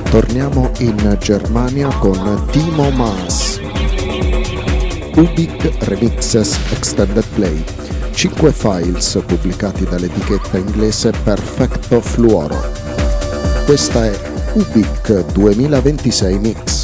Torniamo in Germania con Timo Maas. Ubik Remixes Extended Play. 5 files pubblicati dall'etichetta inglese Perfecto Fluoro. Questa è Ubik 2026 Mix.